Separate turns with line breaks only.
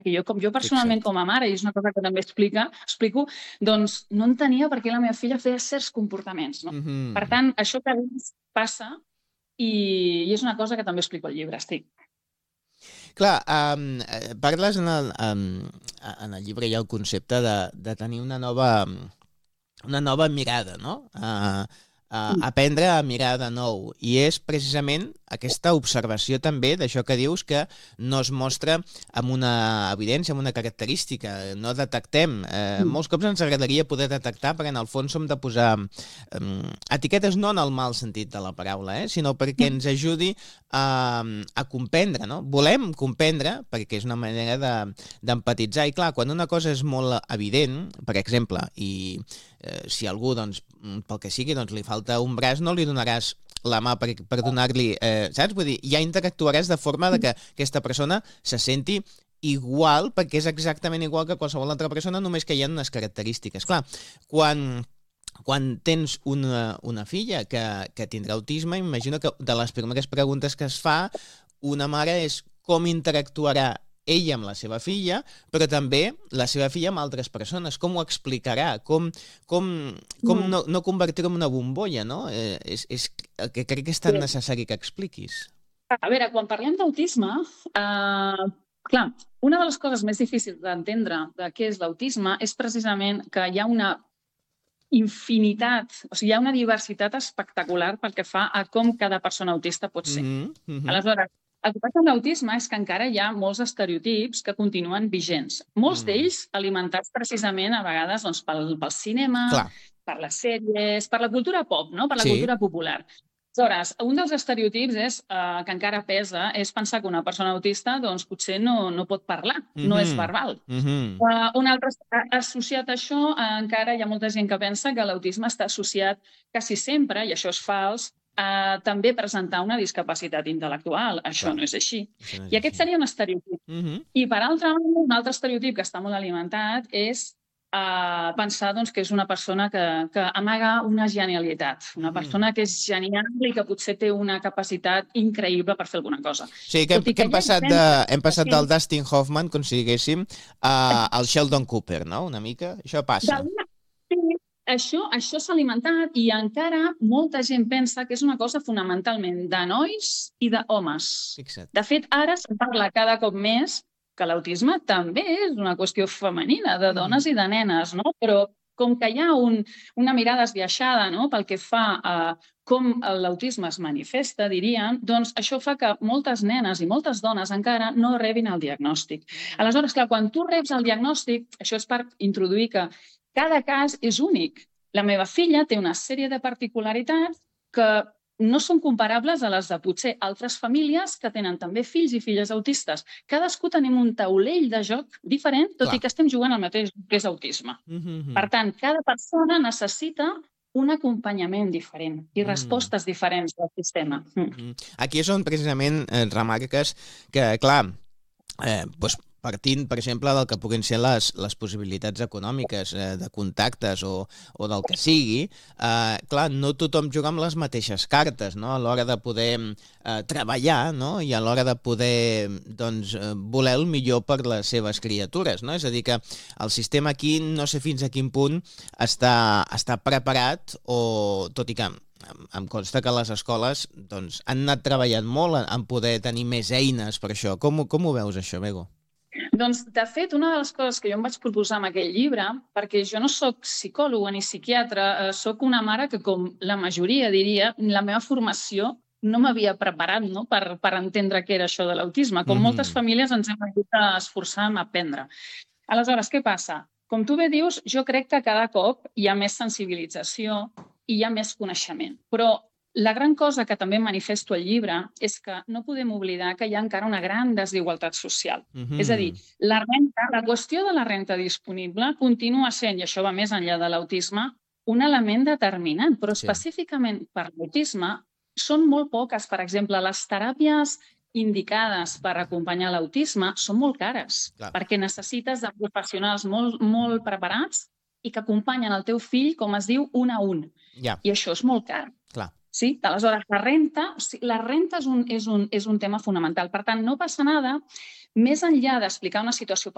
jo personalment com a mare, i és una cosa que també explico, doncs no entenia per què la meva filla feia certs comportaments, no? Per tant, això que passa i és una cosa que també explico al llibre, estic.
Clar, parles en el llibre hi ha el concepte de tenir una nova mirada, no? Aprendre a mirar de nou. I és precisament aquesta observació també d'això que dius, que no es mostra amb una evidència, amb una característica. No detectem. Molts cops ens agradaria poder detectar, perquè en el fons som de posar etiquetes no en el mal sentit de la paraula, sinó perquè ens ajudi a comprendre, no? Volem comprendre, perquè és una manera d'empatitzar. I clar, quan una cosa és molt evident, per exemple, i si algú, doncs, pel que sigui, doncs li falta un braç, no li donaràs la mà per donar-li, saps? Vull dir, ja interactuaràs de forma que aquesta persona se senti igual, perquè és exactament igual que qualsevol altra persona, només que hi ha unes característiques. Clar, quan tens una filla que tindrà autisme, imagino que de les primeres preguntes que es fa una mare és com interactuarà ella amb la seva filla, però també la seva filla amb altres persones. Com ho explicarà? Com no convertir-ho en una bombolla, no? És el que crec que és tan necessari que expliquis.
A veure, quan parlem d'autisme, clar, una de les coses més difícils d'entendre de què és l'autisme és precisament que hi ha una infinitat, o sigui, hi ha una diversitat espectacular pel que fa a com cada persona autista pot ser. Aleshores, el que passa amb l'autisme és que encara hi ha molts estereotips que continuen vigents. Molts d'ells alimentats precisament a vegades doncs, pel cinema, per les sèries, per la cultura pop, no? Per la cultura popular. Aleshores, un dels estereotips que encara pesa és pensar que una persona autista doncs, potser no pot parlar, no és verbal. Un altre associat a això, encara hi ha molta gent que pensa que l'autisme està associat quasi sempre, i això és fals, a també presentar una discapacitat intel·lectual. Això no és així. I aquest seria un estereotip. I per altra banda, un altre estereotip que està molt alimentat és pensar que és una persona que amaga una genialitat, una persona que és genial i que potser té una capacitat increïble per fer alguna cosa.
Sí, que hem passat del Dustin Hoffman, com si diguéssim, al Sheldon Cooper, no? Una mica. Això passa.
Això s'ha alimentat i encara molta gent pensa que és una cosa fonamentalment de nois i d'homes. De fet, ara se'n parla cada cop més que l'autisme també és una qüestió femenina, de dones i de nenes, no? Però com que hi ha una mirada esbiaixada pel que fa a com l'autisme es manifesta, diríem, doncs això fa que moltes nenes i moltes dones encara no rebin el diagnòstic. Aleshores, clar, quan tu reps el diagnòstic, això és per introduir que cada cas és únic. La meva filla té una sèrie de particularitats que no són comparables a les de potser altres famílies que tenen també fills i filles autistes. Cadascú tenim un taulell de joc diferent, tot i que estem jugant al mateix que és autisme. Per tant, cada persona necessita un acompanyament diferent i respostes diferents del sistema.
Aquí és on precisament remarques que, clar, partint, per exemple, del que puguin ser les possibilitats econòmiques, de contactes o del que sigui, clar, no tothom juga amb les mateixes cartes, no? A l'hora de poder treballar, no? I a l'hora de poder voler el millor per les seves criatures, no? És a dir, que el sistema aquí no sé fins a quin punt està preparat, o tot i que em consta que les escoles han anat treballant molt en poder tenir més eines per això. Com ho veus, això, Bego?
Doncs, de fet, una de les coses que jo em vaig proposar amb aquell llibre, perquè jo no soc psicòloga ni psiquiatra, soc una mare que, com la majoria diria, la meva formació no m'havia preparat per entendre què era això de l'autisme. Com moltes famílies ens hem hagut d'esforçar en aprendre. Aleshores, què passa? Com tu bé dius, jo crec que cada cop hi ha més sensibilització i hi ha més coneixement. Però la gran cosa que també manifesto al llibre és que no podem oblidar que hi ha encara una gran desigualtat social. És a dir, la qüestió de la renta disponible continua sent, i això va més enllà de l'autisme, un element determinant, però específicament per l'autisme són molt poques. Per exemple, les teràpies indicades per acompanyar l'autisme són molt cares, perquè necessites de professionals molt preparats i que acompanyen el teu fill, com es diu, un a un. I això és molt car. Sí? Aleshores, la renta és un tema fonamental. Per tant, no passa nada més enllà d'explicar una situació